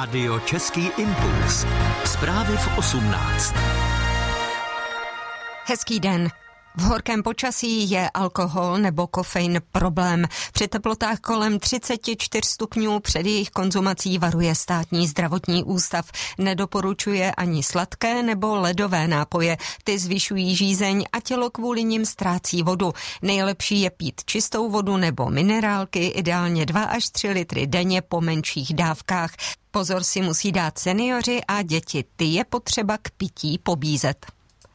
Rádio Český impuls. Zprávy v 18. Hezký den. V horkém počasí je alkohol nebo kofein problém. Při teplotách kolem 34 stupňů před jejich konzumací varuje Státní zdravotní ústav. Nedoporučuje ani sladké nebo ledové nápoje. Ty zvyšují žízeň a tělo kvůli nim ztrácí vodu. Nejlepší je pít čistou vodu nebo minerálky, ideálně 2 až 3 litry denně po menších dávkách. Pozor si musí dát seniori a děti. Ty je potřeba k pití pobízet.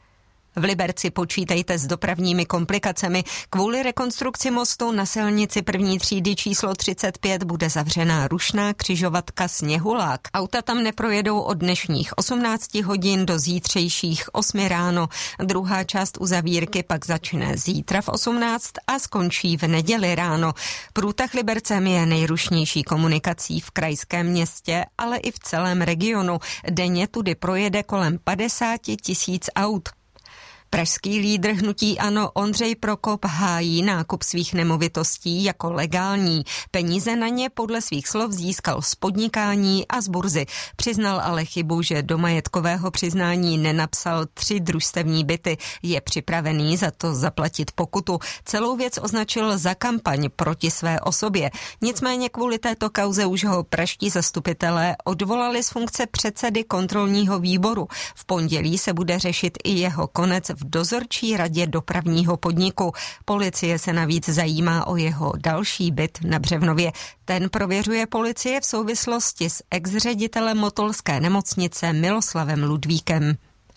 V Liberci počítejte s dopravními komplikacemi. Kvůli rekonstrukci mostu na silnici první třídy číslo 35 bude zavřená rušná křižovatka Sněhulák. Auta tam neprojedou od dnešních 18 hodin do zítřejších 8 ráno. Druhá část uzavírky pak začne zítra v 18 a skončí v neděli ráno. Průtah Libercem je nejrušnější komunikací v krajském městě, ale i v celém regionu. Denně tudy projede kolem 50 000 aut. Pražský lídr hnutí ANO Ondřej Prokop hájí nákup svých nemovitostí jako legální. Peníze na ně podle svých slov získal z podnikání a z burzy. Přiznal ale chybu, že do majetkového přiznání nenapsal 3 družstevní byty. Je připravený za to zaplatit pokutu. Celou věc označil za kampaň proti své osobě. Nicméně kvůli této kauze už ho pražští zastupitelé odvolali z funkce předsedy kontrolního výboru. V pondělí se bude řešit i jeho konec v dozorčí radě dopravního podniku. Policie se navíc zajímá o jeho další byt na Břevnově. Ten prověřuje policie v souvislosti s ex-ředitelem motolské nemocnice Miloslavem Ludvíkem.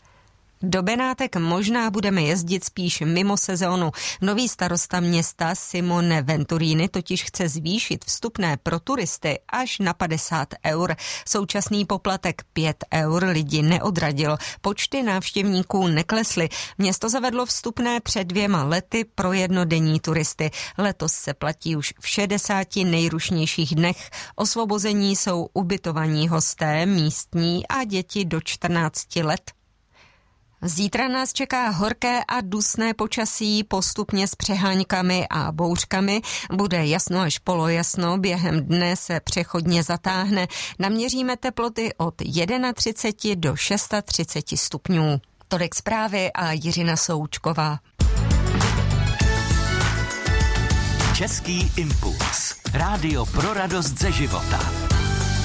Do Benátek možná budeme jezdit spíš mimo sezónu. Nový starosta města Simone Venturini totiž chce zvýšit vstupné pro turisty až na 50 eur. Současný poplatek 5 eur lidi neodradil. Počty návštěvníků neklesly. Město zavedlo vstupné před 2 lety pro jednodenní turisty. Letos se platí už v 60 nejrušnějších dnech. Osvobození jsou ubytovaní hosté, místní a děti do 14 let. Zítra nás čeká horké a dusné počasí, postupně s přeháňkami a bouřkami. Bude jasno až polojasno, během dne se přechodně zatáhne. Naměříme teploty od 31 do 36 stupňů. Tolik zprávy a Jiřina Součková. Český impuls. Rádio pro radost ze života.